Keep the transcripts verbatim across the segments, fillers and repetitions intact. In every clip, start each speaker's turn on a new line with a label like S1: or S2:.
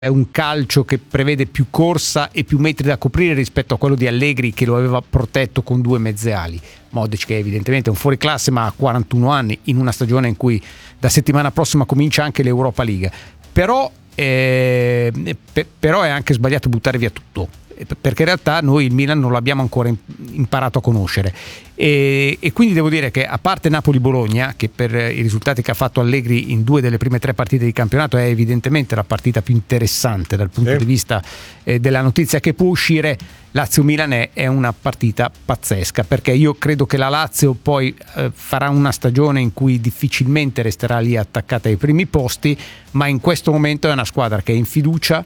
S1: è un calcio che prevede più corsa e più metri da coprire rispetto a quello di Allegri, che lo aveva protetto con due mezze ali. Modric, che evidentemente è un fuoriclasse, ma ha quarantuno anni, in una stagione in cui da settimana prossima comincia anche l'Europa League. Però, eh, pe- però è anche sbagliato buttare via tutto, perché in realtà noi il Milan non l'abbiamo ancora imparato a conoscere, e, e quindi devo dire che, a parte Napoli-Bologna, che per i risultati che ha fatto Allegri in due delle prime tre partite di campionato è evidentemente la partita più interessante dal punto
S2: sì.
S1: di vista eh, della notizia che può uscire, Lazio-Milan è, è una partita pazzesca, perché io credo che la Lazio poi eh, farà una stagione in cui difficilmente resterà lì attaccata ai primi posti, ma in questo momento è una squadra che è in fiducia,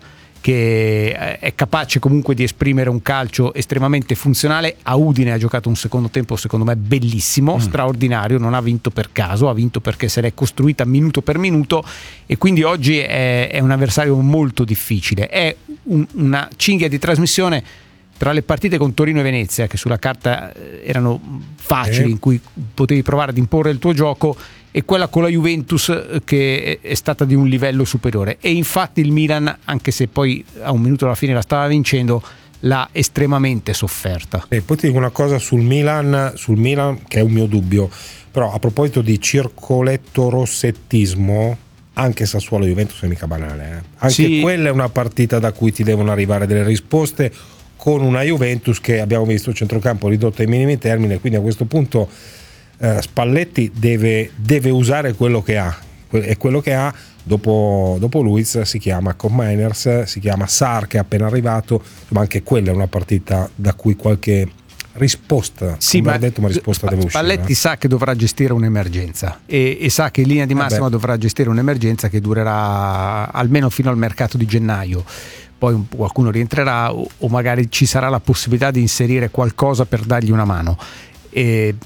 S1: che è capace comunque di esprimere un calcio estremamente funzionale. A Udine ha giocato un secondo tempo secondo me bellissimo, mm. straordinario, non ha vinto per caso, ha vinto perché se l'è costruita minuto per minuto, e quindi oggi è, è un avversario molto difficile. È un, una cinghia di trasmissione tra le partite con Torino e Venezia, che sulla carta erano facili, eh. in cui potevi provare ad imporre il tuo gioco, e quella con la Juventus, che è stata di un livello superiore. E infatti il Milan, anche se poi a un minuto alla fine la stava vincendo, l'ha estremamente sofferta.
S2: E poi ti dico una cosa sul Milan, sul Milan che è un mio dubbio, però a proposito di circoletto rossettismo, anche Sassuolo Juventus è mica banale, eh? Anche sì. Quella è una partita da cui ti devono arrivare delle risposte, con una Juventus che abbiamo visto centrocampo ridotto ai minimi termini, quindi a questo punto Uh, Spalletti deve, deve usare quello che ha, e quello che ha dopo, dopo Luiz si chiama Koopmeiners, si chiama Sarr, che è appena arrivato, ma anche quella è una partita da cui qualche risposta,
S1: sì, ma,
S2: detto, una risposta deve uscire.
S1: Spalletti sa che dovrà gestire un'emergenza e, e sa che in linea di massima eh dovrà gestire un'emergenza che durerà almeno fino al mercato di gennaio. Poi qualcuno rientrerà, o, o magari ci sarà la possibilità di inserire qualcosa per dargli una mano. E,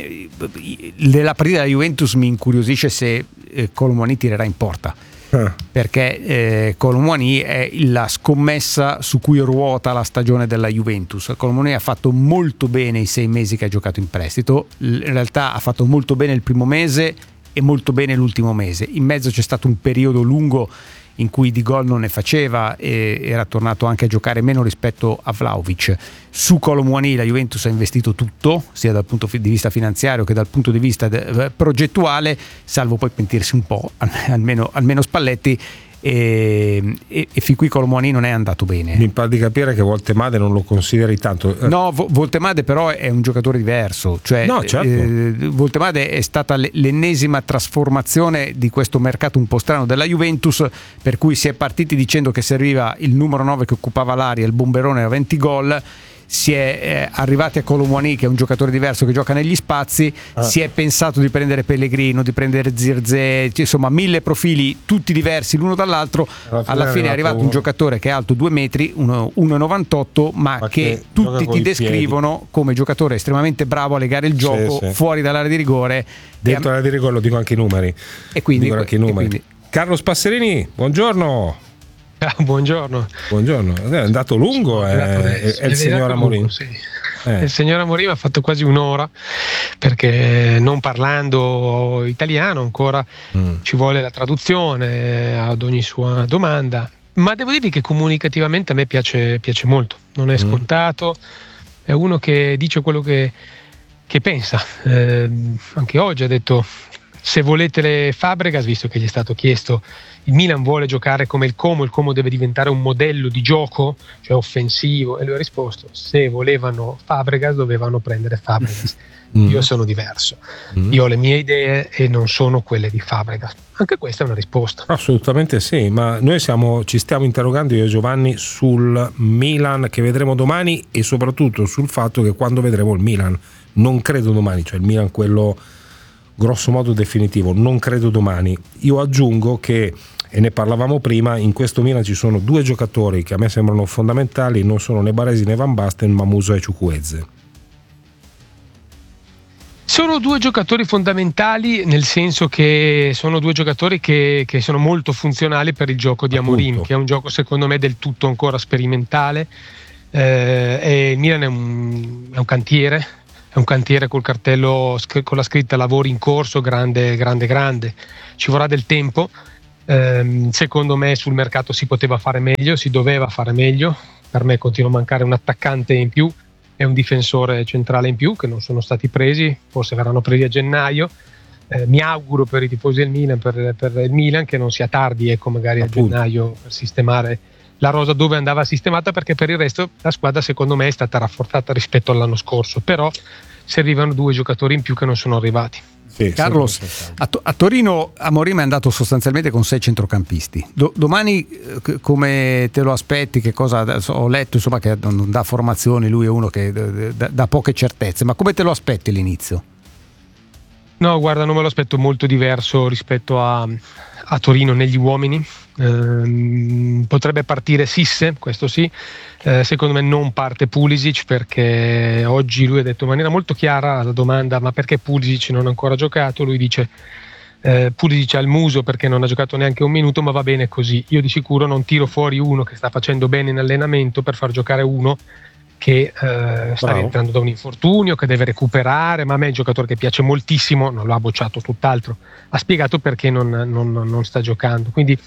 S1: la partita della Juventus mi incuriosisce se eh, Kolo Muani tirerà in porta, eh. perché eh, Kolo Muani è la scommessa su cui ruota la stagione della Juventus. Kolo Muani ha fatto molto bene i sei mesi che ha giocato in prestito, in realtà ha fatto molto bene il primo mese e molto bene l'ultimo mese. In mezzo c'è stato un periodo lungo in cui di gol non ne faceva e era tornato anche a giocare meno rispetto a Vlahovic. Su Kolo Muani la Juventus ha investito tutto, sia dal punto di vista finanziario che dal punto di vista de- progettuale, salvo poi pentirsi un po', almeno, almeno Spalletti, e, e, e fin qui Kolo Muani non è andato bene.
S2: Mi pare di capire che Voltemade non lo consideri tanto.
S1: No, Vo- Voltemade però è un giocatore diverso, cioè
S2: no, certo.
S1: eh, Voltemade è stata l- l'ennesima trasformazione di questo mercato un po' strano della Juventus, per cui si è partiti dicendo che serviva il numero nove che occupava l'area, il bomberone a venti gol. Si è eh, arrivati a Kolo Muani, che è un giocatore diverso che gioca negli spazi, ah. si è pensato di prendere Pellegrino, di prendere Zirze, insomma mille profili tutti diversi l'uno dall'altro. Alla fine, alla fine è arrivato uno. un giocatore che è alto due metri, uno virgola novantotto, ma, ma che, che tutti ti descrivono piedi. come giocatore estremamente bravo a legare il gioco sì, sì. fuori dall'area di rigore.
S2: Dentro l'area di rigore, lo dico anche i numeri.
S1: E quindi,
S2: anche i numeri.
S1: Quindi...
S2: Carlos Passerini, buongiorno.
S3: Ah, buongiorno.
S2: Buongiorno, è andato lungo, è, è, è il signor Amorim.
S3: Sì. Eh. Il signor Amorim ha fatto quasi un'ora, perché non parlando italiano ancora mm. ci vuole la traduzione ad ogni sua domanda, ma devo dirvi che comunicativamente a me piace, piace molto, non è scontato, mm. è uno che dice quello che, che pensa. Eh, anche oggi ha detto: se volete le Fabregas, visto che gli è stato chiesto, il Milan vuole giocare come il Como, il Como deve diventare un modello di gioco, cioè offensivo, e lui ha risposto: se volevano Fabregas dovevano prendere Fabregas. Mm. Io sono diverso, mm. io ho le mie idee e non sono quelle di Fabregas. Anche questa è una risposta.
S2: Assolutamente sì, ma noi siamo, ci stiamo interrogando io e Giovanni sul Milan che vedremo domani, e soprattutto sul fatto che quando vedremo il Milan, non credo domani, cioè il Milan quello grosso modo definitivo, non credo domani. Io aggiungo che, e ne parlavamo prima, in questo Milan ci sono due giocatori che a me sembrano fondamentali, non sono né Baresi né Van Basten, ma Muso e Chukwueze.
S3: Sono due giocatori fondamentali, nel senso che sono due giocatori che, che sono molto funzionali per il gioco di Amorim, Appunto. che è un gioco secondo me del tutto ancora sperimentale, eh, e il Milan è un, è un cantiere, è un cantiere col cartello, con la scritta lavori in corso, grande, grande, grande. Ci vorrà del tempo, Ehm, secondo me sul mercato si poteva fare meglio, si doveva fare meglio. Per me continua a mancare un attaccante in più e un difensore centrale in più che non sono stati presi, forse verranno presi a gennaio. Eh, mi auguro per i tifosi del Milan, per, per il Milan, che non sia tardi, ecco, magari a gennaio per sistemare la rosa dove andava sistemata, perché per il resto la squadra secondo me è stata rafforzata rispetto all'anno scorso, però servivano due giocatori in più che non sono arrivati.
S1: Sì, Carlos, a, to- a Torino Amorim è andato sostanzialmente con sei centrocampisti. Do- domani eh, come te lo aspetti? Che cosa ho letto, insomma, che non dà formazioni, lui è uno che dà poche certezze, ma come te lo aspetti l'inizio?
S3: No, guarda, non me lo aspetto molto diverso rispetto a, a Torino negli uomini. Eh, potrebbe partire Sisse, questo sì. Eh, secondo me non parte Pulisic, perché oggi lui ha detto in maniera molto chiara alla domanda ma perché Pulisic non ha ancora giocato, lui dice eh, Pulisic ha il muso perché non ha giocato neanche un minuto, ma va bene così. Io di sicuro non tiro fuori uno che sta facendo bene in allenamento per far giocare uno che eh, sta
S2: Bravo.
S3: rientrando da un infortunio, che deve recuperare. Ma a me è un giocatore che piace moltissimo, non l'ha bocciato, tutt'altro, ha spiegato perché non, non, non sta giocando. Quindi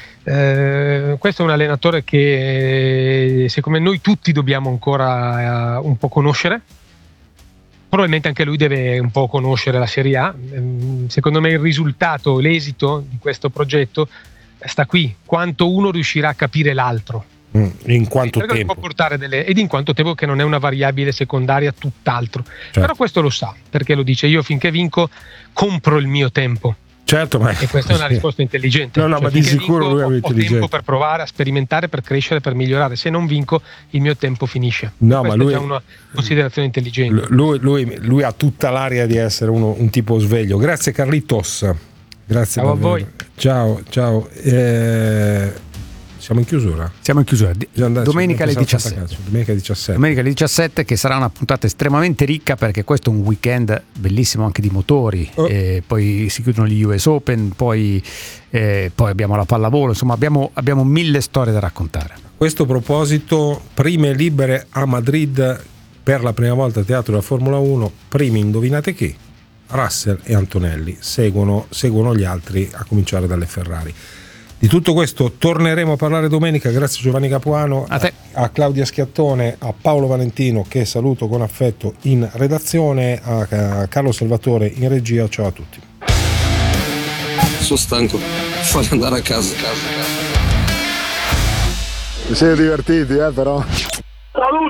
S3: eh, questo è un allenatore che secondo me noi tutti dobbiamo ancora eh, un po' conoscere. Probabilmente anche lui deve un po' conoscere la Serie A. Secondo me il risultato, l'esito di questo progetto sta qui, quanto uno riuscirà a capire l'altro.
S2: In quanto
S3: sì,
S2: tempo
S3: può portare delle, ed in quanto tempo, che non è una variabile secondaria, tutt'altro.
S2: Certo.
S3: Però questo lo sa, perché lo dice: io finché vinco compro il mio tempo.
S2: Certo, ma
S3: e questa è una risposta intelligente.
S2: No, no,
S3: cioè,
S2: ma di sicuro
S3: vinco,
S2: lui è
S3: ho, ho
S2: intelligente.
S3: tempo per provare a sperimentare, per crescere, per migliorare. Se non vinco, il mio tempo finisce.
S2: No,
S3: questa
S2: ma lui
S3: è già una considerazione intelligente.
S2: Lui, lui, lui ha tutta l'aria di essere uno, un tipo sveglio. Grazie Carlitos. Grazie
S3: ciao
S2: davvero.
S3: a voi.
S2: Ciao, ciao. Eh... Siamo in chiusura?
S1: Siamo in chiusura. Domenica alle diciassette.
S2: Calcio. Domenica diciassette.
S1: Domenica alle diciassette, che sarà una puntata estremamente ricca, perché questo è un weekend bellissimo anche di motori. Oh. E poi si chiudono gli U S Open, poi, eh, poi abbiamo la pallavolo, insomma abbiamo, abbiamo mille storie da raccontare.
S2: A questo proposito, prime libere a Madrid per la prima volta teatro della Formula uno. Primi, indovinate chi? Russell e Antonelli. Seguono, seguono gli altri, a cominciare dalle Ferrari. Di tutto questo torneremo a parlare domenica. Grazie Giovanni Capuano,
S1: a, te.
S2: a Claudia Schiattone, a Paolo Valentino, che saluto con affetto in redazione, a Carlo Salvatore in regia. Ciao a tutti.
S4: Sono stanco, voglio andare a casa. casa, casa.
S5: Vi siete divertiti, eh, però?